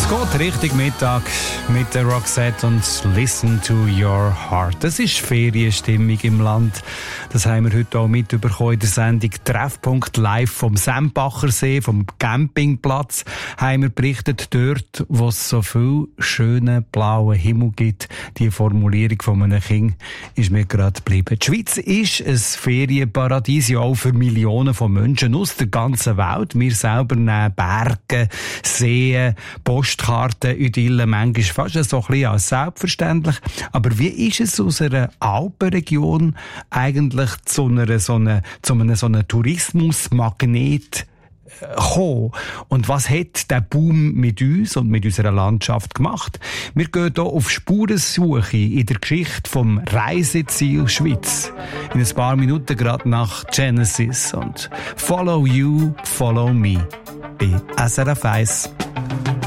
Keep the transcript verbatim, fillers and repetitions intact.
geht Richtung Mittag mit der Roxette und Listen to Your Heart. Das ist Ferienstimmung im Land. Das haben wir heute auch mitbekommen in der Sendung Treffpunkt live vom Sempacher See, vom Campingplatz. Haben wir berichtet, dort, wo es so viel schönen blauen Himmel gibt. Die Formulierung von einem Kind ist mir gerade geblieben. Die Schweiz ist ein Ferienparadies, ja auch für Millionen von Menschen aus der ganzen Welt. Wir selber nehmen Berge, Seen, Postkarten, Idyllen, manchmal fast so ein bisschen als selbstverständlich. Aber wie ist es aus einer Alpenregion eigentlich zu einer so einer, zu einem so einem Tourismusmagnet gekommen? Und was hat der Boom mit uns und mit unserer Landschaft gemacht? Wir gehen hier auf Spurensuche in der Geschichte vom Reiseziel Schweiz. In ein paar Minuten gerade nach Genesis und Follow You, Follow Me bei S R F eins.